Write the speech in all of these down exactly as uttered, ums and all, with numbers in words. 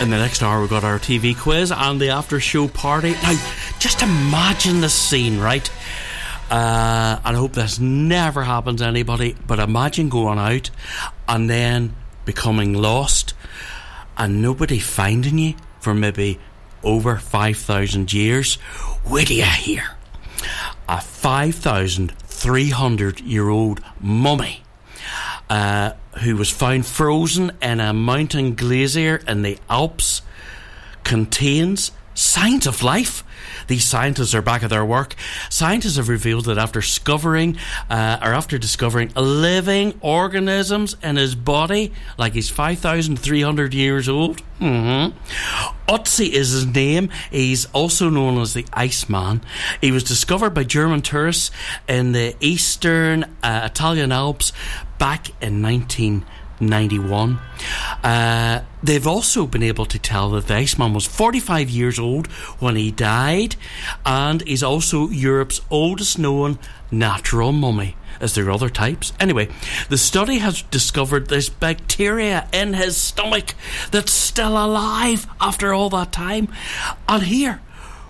In the next hour, we've got our T V quiz and the after show party. Now, just imagine the scene, right? Uh, and I hope this never happens to anybody, but imagine going out and then becoming lost and nobody finding you for maybe over five thousand years. Wait till you hear a five thousand three hundred year old mummy uh, who was found frozen in a mountain glacier in the Alps contains signs of life. These scientists are back at their work. Scientists have revealed that after discovering, uh, or after discovering living organisms in his body, like he's five thousand three hundred years old. Mm-hmm. Otzi is his name. He's also known as the Iceman. He was discovered by German tourists in the eastern uh, Italian Alps back in nineteen ninety-one. Uh, they've also been able to tell that the Iceman was forty-five years old when he died, and he's also Europe's oldest known natural mummy. Is there other types? Anyway, the study has discovered this bacteria in his stomach that's still alive after all that time. And here,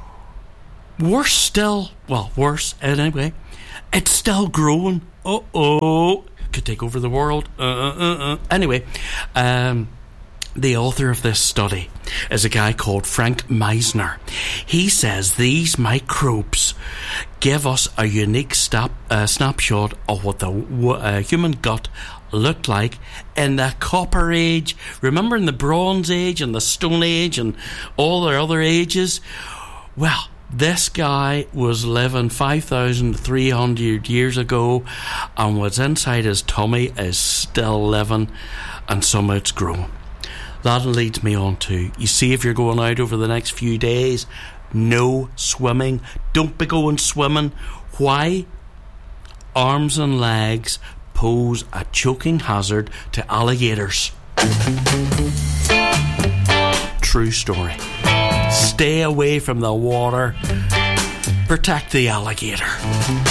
worse still, well, worse anyway, it's still growing. Uh-oh. Could take over the world. Uh, uh, uh, uh. Anyway, um, the author of this study is a guy called Frank Meisner. He says these microbes give us a unique stop, uh, snapshot of what the uh, human gut looked like in the Copper Age. Remember in the Bronze Age and the Stone Age and all the other ages? Well, this guy was living five thousand three hundred years ago, and what's inside his tummy is still living, and somehow it's grown. That leads me on to, you see, if you're going out over the next few days, no swimming. Don't be going swimming. Why? Arms and legs pose a choking hazard to alligators. True story. Stay away from the water. Protect the alligator.